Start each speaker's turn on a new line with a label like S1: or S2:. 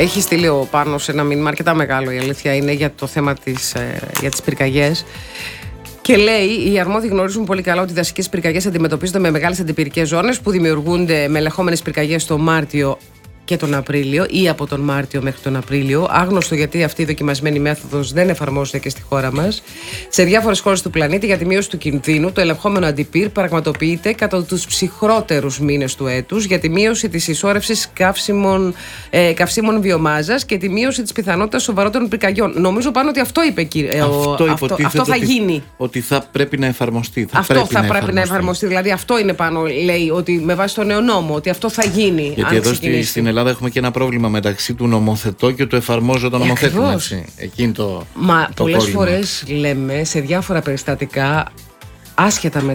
S1: Έχει στείλει ο Πάνος ένα μήνυμα αρκετά μεγάλο, η αλήθεια είναι, για το θέμα για τις πυρκαγιές. Και λέει: οι αρμόδιοι γνωρίζουν πολύ καλά ότι οι δασικές πυρκαγιές αντιμετωπίζονται με μεγάλες αντιπυρικές ζώνες που δημιουργούνται με ελεγχόμενες πυρκαγιές το Μάρτιο και τον Απρίλιο ή από τον Μάρτιο μέχρι τον Απρίλιο. Άγνωστο γιατί αυτή η δοκιμασμένη μέθοδος δεν εφαρμόζεται και στη χώρα μας. Σε διάφορες χώρες του πλανήτη, για τη μείωση του κινδύνου, το ελεγχόμενο αντιπύρ πραγματοποιείται κατά τους ψυχρότερους μήνες του έτους για τη μείωση της συσσόρευσης καυσίμων βιομάζας και τη μείωση της πιθανότητας σοβαρότερων πυρκαγιών. Νομίζω πάνω ότι αυτό είπε, αυτό θα γίνει.
S2: Ότι θα πρέπει να εφαρμοστεί.
S1: Αυτό θα πρέπει να εφαρμοστεί. Δηλαδή, αυτό είναι πάνω, λέει, ότι με βάση τον νέο νόμο, ότι αυτό θα γίνει.
S2: Γιατί εδώ στην Ελλάδα έχουμε και ένα πρόβλημα μεταξύ του νομοθετώ και του εφαρμόζοντα νομοθέτημα. Μα
S1: πολλές φορές λέμε σε διάφορα περιστατικά, άσχετα με